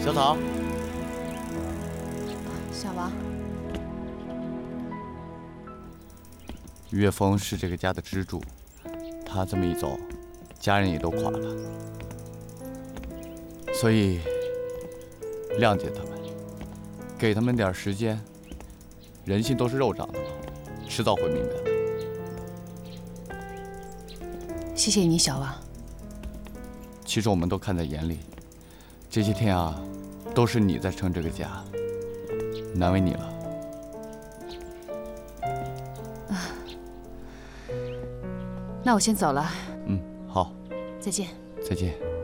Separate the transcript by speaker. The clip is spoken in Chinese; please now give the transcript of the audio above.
Speaker 1: 小草，
Speaker 2: 小王，
Speaker 1: 岳峰是这个家的支柱，他这么一走，家人也都垮了。所以，谅解他们，给他们点时间。人心都是肉长的嘛，迟早会明白的。
Speaker 2: 谢谢你，小王。
Speaker 1: 其实我们都看在眼里，这些天啊，都是你在撑这个家，难为你了。
Speaker 2: 那我先走了。
Speaker 1: 好。
Speaker 2: 再见。
Speaker 1: 再见。